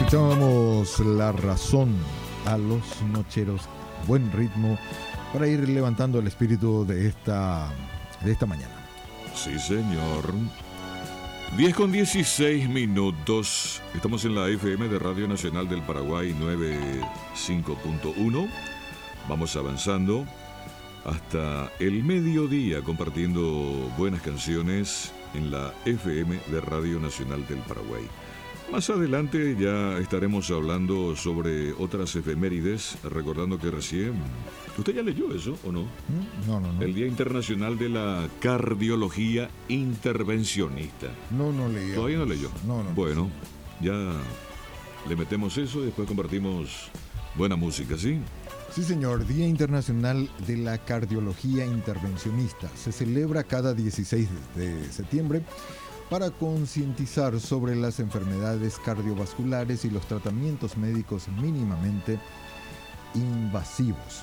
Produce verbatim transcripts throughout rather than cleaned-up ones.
Escuchábamos La Razón a los Nocheros, buen ritmo para ir levantando el espíritu de esta, de esta mañana. Sí, señor. diez con dieciséis minutos. Estamos en la F M de Radio Nacional del Paraguay noventa y cinco punto uno. Vamos avanzando hasta el mediodía compartiendo buenas canciones en la F M de Radio Nacional del Paraguay. Más adelante ya estaremos hablando sobre otras efemérides, recordando que recién... ¿Usted ya leyó eso o no? No, no, no. El Día Internacional de la Cardiología Intervencionista. No, no leí. ¿Todavía no leyó? No, no. Bueno, ya le metemos eso y después compartimos buena música, ¿sí? Sí, señor. Día Internacional de la Cardiología Intervencionista. Se celebra cada dieciséis de septiembre para concientizar sobre las enfermedades cardiovasculares y los tratamientos médicos mínimamente invasivos.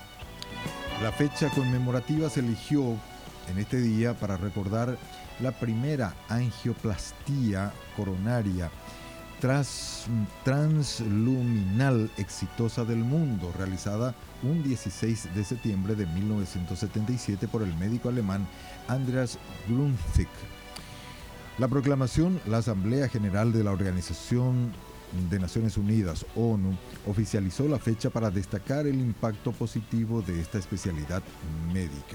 La fecha conmemorativa se eligió en este día para recordar la primera angioplastía coronaria tras, transluminal exitosa del mundo, realizada un dieciséis de septiembre de mil novecientos setenta y siete por el médico alemán Andreas Grünzig. La proclamación, la Asamblea General de la Organización de Naciones Unidas, ONU, oficializó la fecha para destacar el impacto positivo de esta especialidad médica.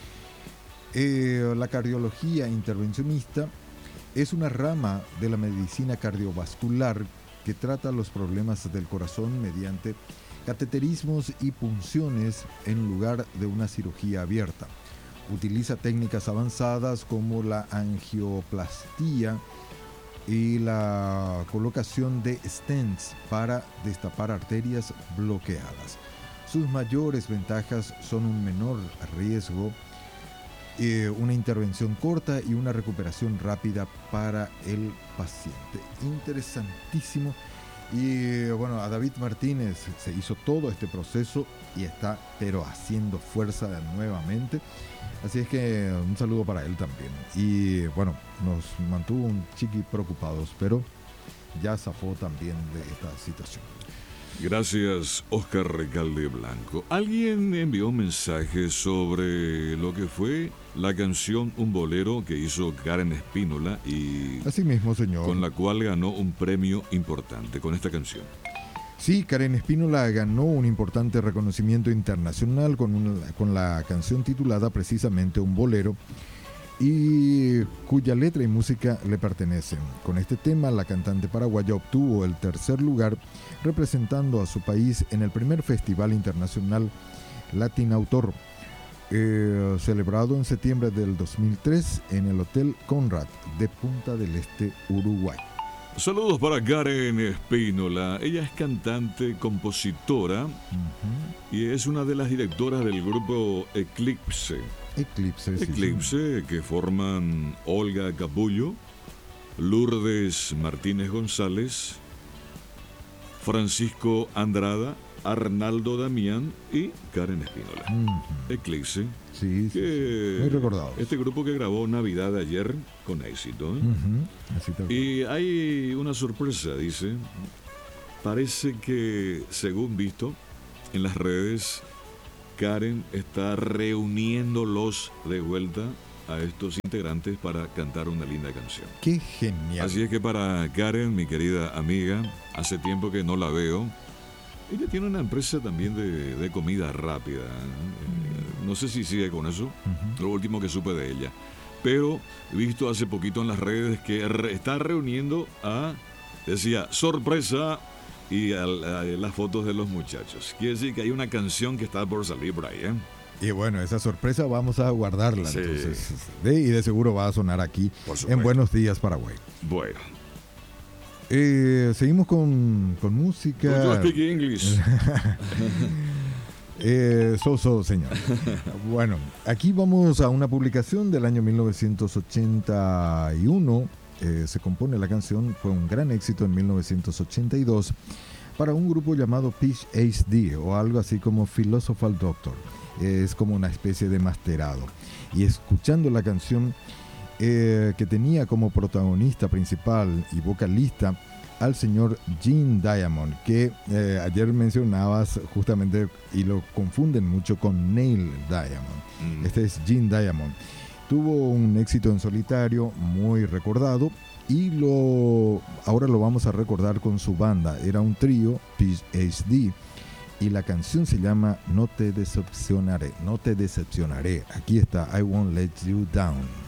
Eh, la cardiología intervencionista es una rama de la medicina cardiovascular que trata los problemas del corazón mediante cateterismos y punciones en lugar de una cirugía abierta. Utiliza técnicas avanzadas como la angioplastía y la colocación de stents para destapar arterias bloqueadas. Sus mayores ventajas son un menor riesgo, eh, una intervención corta y una recuperación rápida para el paciente. Interesantísimo. Y bueno, a David Martínez se hizo todo este proceso y está pero haciendo fuerza nuevamente. Así es que un saludo para él también. Y bueno, nos mantuvo un chiqui preocupados, pero ya zafó también de esta situación. Gracias, Oscar Recalde Blanco. Alguien envió un mensaje sobre lo que fue la canción Un Bolero que hizo Karen Espínola y... Así mismo, señor. Con la cual ganó un premio importante con esta canción. Sí, Karen Espínola ganó un importante reconocimiento internacional con, una, con la canción titulada precisamente Un Bolero y cuya letra y música le pertenecen. Con este tema, la cantante paraguaya obtuvo el tercer lugar representando a su país en el primer Festival Internacional Latin Autor, eh, celebrado en septiembre del dos mil tres en el Hotel Conrad de Punta del Este, Uruguay. Saludos para Karen Espínola. Ella es cantante, compositora uh-huh. y es una de las directoras del grupo Eclipse. Eclipse, sí, Eclipse, sí. Que forman Olga Capullo, Lourdes Martínez González, Francisco Andrada, Arnaldo Damián y Karen Espínola. Uh-huh. Eclipse. Sí, sí, que muy recordado. Este grupo que grabó Navidad de ayer con éxito. ¿eh? Uh-huh. Así y hay una sorpresa, dice. Parece que, según visto en las redes, Karen está reuniéndolos de vuelta a estos integrantes para cantar una linda canción. ¡Qué genial! Así es que para Karen, mi querida amiga, hace tiempo que no la veo. Ella tiene una empresa también de, de comida rápida. ¿eh? No sé si sigue con eso, uh-huh. lo último que supe de ella. Pero he visto hace poquito en las redes que re, está reuniendo a, decía, sorpresa, y a, a, a las fotos de los muchachos. Quiere decir que hay una canción que está por salir por ahí, ¿eh? Y bueno, esa sorpresa vamos a guardarla, sí. entonces. De, y de seguro va a sonar aquí en Buenos Días, Paraguay. Bueno. Eh, seguimos con, con música. Do you speak English? eh, so, so, señor. Bueno, aquí vamos a una publicación del año mil novecientos ochenta y uno. Eh, se compone la canción, fue un gran éxito en mil novecientos ochenta y dos para un grupo llamado Pitch H D o algo así como Philosophical Doctor. Eh, es como una especie de masterado. Y escuchando la canción, Eh, que tenía como protagonista principal y vocalista al señor Gene Diamond, que eh, ayer mencionabas justamente y lo confunden mucho con Neil Diamond. Mm. Este es Gene Diamond. Tuvo un éxito en solitario muy recordado y lo, ahora lo vamos a recordar con su banda. Era un trío, P H D, y la canción se llama No te decepcionaré, no te decepcionaré. Aquí está, I Won't Let You Down.